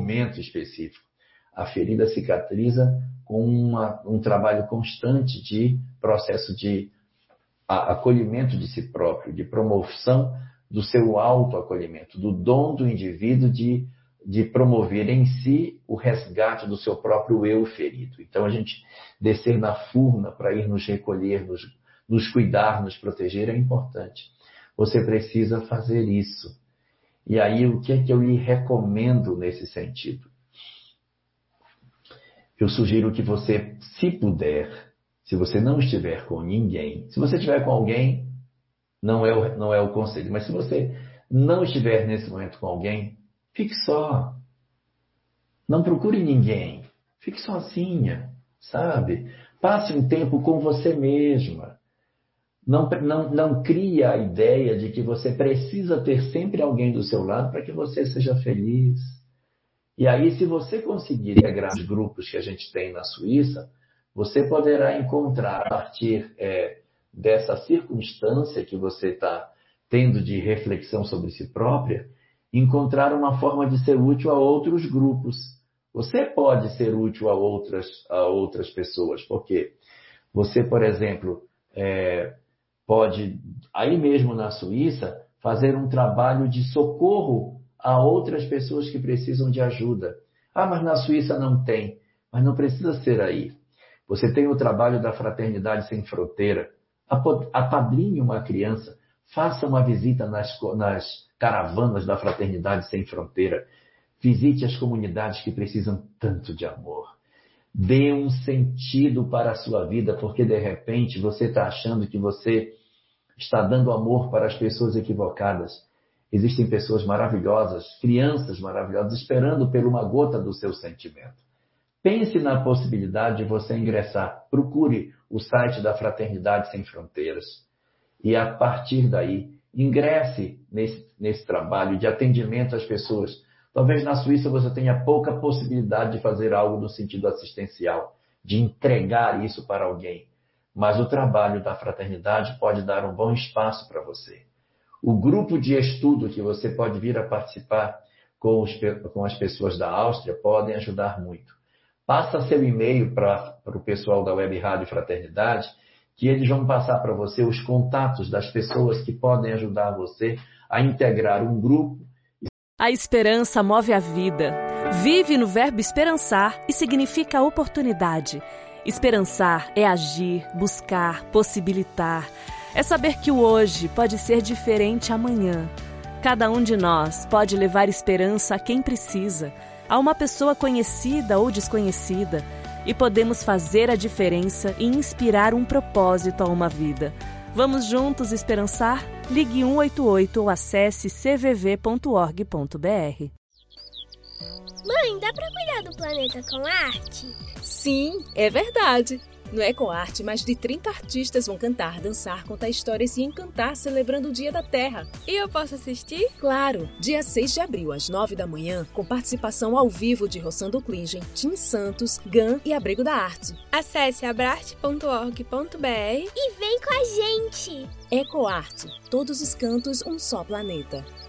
momento específico. A ferida cicatriza com um trabalho constante de processo de acolhimento de si próprio, de promoção do seu autoacolhimento, do dom do indivíduo de promover em si o resgate do seu próprio eu ferido. Então, a gente descer na furna para ir nos recolher, nos cuidar, nos proteger é importante. Você precisa fazer isso. E aí, o que é que eu lhe recomendo nesse sentido? Eu sugiro que você, se puder, se você não estiver com ninguém, se você estiver com alguém, não é o conselho, mas se você não estiver nesse momento com alguém, fique só. Não procure ninguém. Fique sozinha, sabe? Passe um tempo com você mesma. Não crie a ideia de que você precisa ter sempre alguém do seu lado para que você seja feliz. E aí, se você conseguir integrar os grupos que a gente tem na Suíça, você poderá encontrar, a partir dessa circunstância que você está tendo de reflexão sobre si própria, encontrar uma forma de ser útil a outros grupos. Você pode ser útil a outras pessoas, porque você, por exemplo, pode, aí mesmo na Suíça, fazer um trabalho de socorro a outras pessoas que precisam de ajuda. Ah, mas na Suíça não tem. Mas não precisa ser aí. Você tem o trabalho da Fraternidade Sem Fronteira. Apadrinhe uma criança. Faça uma visita nas caravanas da Fraternidade Sem Fronteira. Visite as comunidades que precisam tanto de amor. Dê um sentido para a sua vida, porque de repente você está achando que você está dando amor para as pessoas equivocadas. Existem pessoas maravilhosas, crianças maravilhosas, esperando por uma gota do seu sentimento. Pense na possibilidade de você ingressar. Procure o site da Fraternidade Sem Fronteiras. E a partir daí, ingresse nesse trabalho de atendimento às pessoas. Talvez na Suíça você tenha pouca possibilidade de fazer algo no sentido assistencial, de entregar isso para alguém. Mas o trabalho da fraternidade pode dar um bom espaço para você. O grupo de estudo que você pode vir a participar com as pessoas da Áustria podem ajudar muito. Passa seu e-mail para o pessoal da Web Rádio Fraternidade, que eles vão passar para você os contatos das pessoas que podem ajudar você a integrar um grupo. A esperança move a vida. Vive no verbo esperançar e significa oportunidade. Esperançar é agir, buscar, possibilitar. É saber que o hoje pode ser diferente amanhã. Cada um de nós pode levar esperança a quem precisa, a uma pessoa conhecida ou desconhecida, e podemos fazer a diferença e inspirar um propósito a uma vida. Vamos juntos esperançar? Ligue 188 ou acesse cvv.org.br. Mãe, dá pra cuidar do planeta com arte? Sim, é verdade. No EcoArte, mais de 30 artistas vão cantar, dançar, contar histórias e encantar celebrando o Dia da Terra. E eu posso assistir? Claro! Dia 6 de abril, às 9 da manhã, com participação ao vivo de Rossando Klingen, Tim Santos, GAN e Abrigo da Arte. Acesse abrarte.org.br e vem com a gente! EcoArte. Todos os cantos, um só planeta.